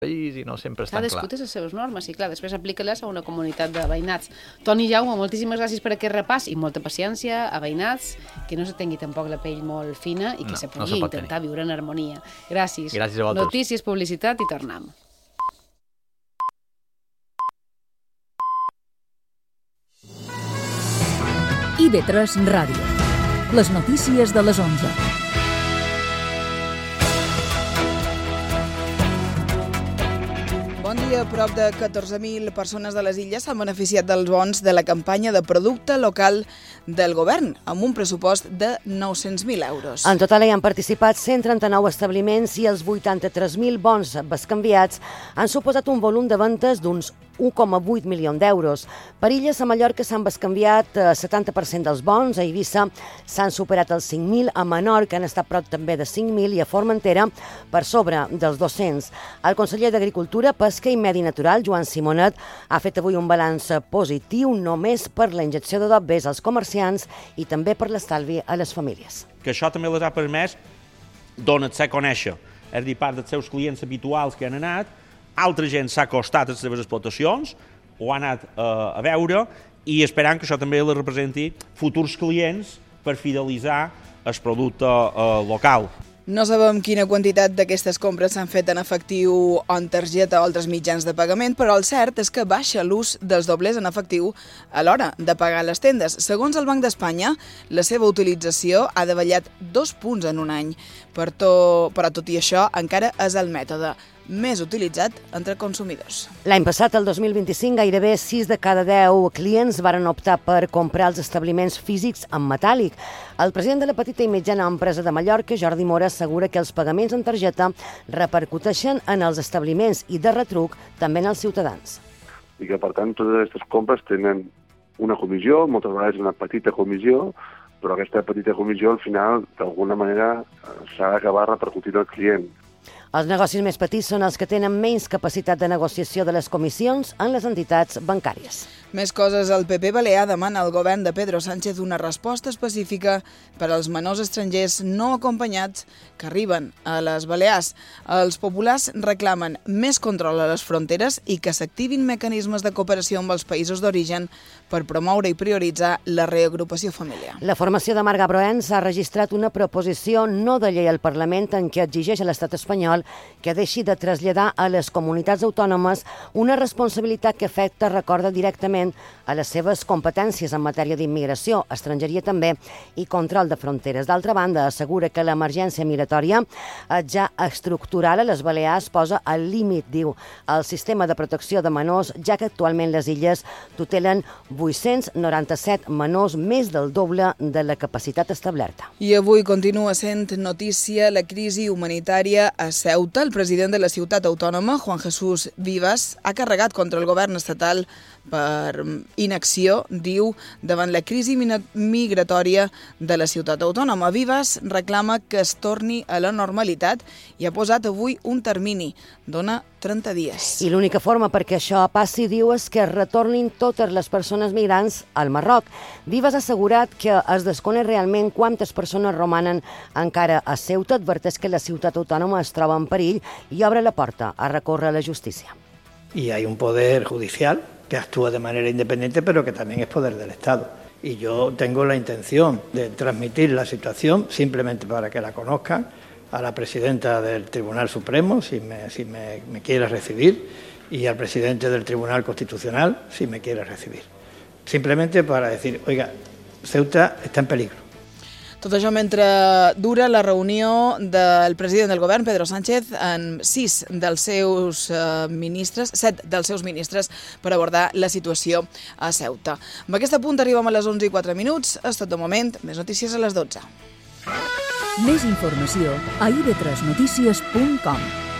país i no sempre és tan clar. Cadascú té les seves normes, i clar, després aplica-les a una comunitat de veïnats. Toni i Jaume, moltíssimes gràcies per aquest repàs i molta paciència a veïnats, que no se tingui tampoc la pell molt fina i que se pugui intentar viure en harmonia. Gràcies. Gràcies a vosaltres. Notícies, publicitat i tornem. IB3 Ràdio. Les notícies de les 11. Bon dia. Prop de 14.000 persones de les Illes s'han beneficiat dels bons de la campanya de producte local del govern, amb un pressupost de 900.000 euros. En total hi han participat 139 establiments i els 83.000 bons bescanviats han suposat un volum de ventes d'uns 1,8 milions d'euros. Per Illes, a Mallorca s'han bescanviat 70% dels bons, a Eivissa s'han superat els 5.000, a Menorca han estat prop també de 5.000 i a Formentera per sobre dels 200. El conseller d'Agricultura, Pesca i Medi Natural, Joan Simonet, ha fet avui un balanç positiu només per la injecció de dobbers als comerciants i també per l'estalvi a les famílies. Que això també les ha permès donar-se a conèixer, és a dir, part dels seus clients habituals que han anat, altra gent s'ha acostat a les seves explotacions, ho ha anat a veure i esperant que això també les representi futurs clients per fidelitzar el producte local. No sabem quina quantitat d'aquestes compres s'han fet en efectiu o en targeta o altres mitjans de pagament, però el cert és que baixa l'ús dels doblers en efectiu a l'hora de pagar a les tendes. Segons el Banc d'Espanya, la seva utilització ha davallat 2 punts en un any. Però tot i això, encara és el mètode més utilitzat entre consumidors. L'any passat, el 2025, gairebé 6 de cada 10 clients varen optar per comprar els establiments físics en metàl·lic. El president de la petita i mitjana empresa de Mallorca, Jordi Mora, assegura que els pagaments en targeta repercuteixen en els establiments i de retruc també en els ciutadans. I que, per tant, totes aquestes compres tenen una comissió, moltes vegades una petita comissió, però aquesta petita comissió, al final, d'alguna manera, s'ha d'acabar repercutint al client. Els negocis més petits són els que tenen menys capacitat de negociació de les comissions en les entitats bancàries. Més coses. El PP Balear demana al govern de Pedro Sánchez una resposta específica per als menors estrangers no acompanyats que arriben a les Balears. Els populars reclamen més control a les fronteres i que s'activin mecanismes de cooperació amb els països d'origen per promoure i prioritzar la reagrupació familiar. La formació de Marga Broens ha registrat una proposició no de llei al Parlament en què exigeix a l'estat espanyol que deixi de traslladar a les comunitats autònomes una responsabilitat que afecta, recorda, directament a les seves competències en matèria d'immigració, estrangeria també i control de fronteres. D'altra banda, assegura que l'emergència migratòria ja estructural a les Balears posa al límit, diu, el sistema de protecció de menors, ja que actualment les illes tutelen 897 menors, més del doble de la capacitat establerta. I avui continua sent notícia la crisi humanitària a Ceuta. El president de la ciutat autònoma, Juan Jesús Vivas, ha carregat contra el govern estatal per inacció, diu, davant la crisi migratòria de la ciutat autònoma. Vivas reclama que es torni a la normalitat i ha posat avui un termini, dona 30 dies. I l'única forma perquè això passi, diu, és que retornin totes les persones migrants al Marroc. Vivas ha assegurat que es desconeix realment quantes persones romanen encara a Ceuta, adverteix que la ciutat autònoma es troba en perill i obre la porta a recórrer a la justícia. Y hay un poder judicial que actúa de manera independiente, pero que también es poder del Estado. Y yo tengo la intención de transmitir la situación, simplemente para que la conozcan, a la presidenta del Tribunal Supremo, si me quiere recibir, y al presidente del Tribunal Constitucional, si me quiere recibir. Simplemente para decir, oiga, Ceuta está en peligro. Tot això mentre dura la reunió del president del govern, Pedro Sánchez, amb 7 dels seus ministres per abordar la situació a Ceuta. Amb aquest punt arribem a les 11:04. És tot de moment. Més notícies a les 12. Més informació a ib3notícies.com.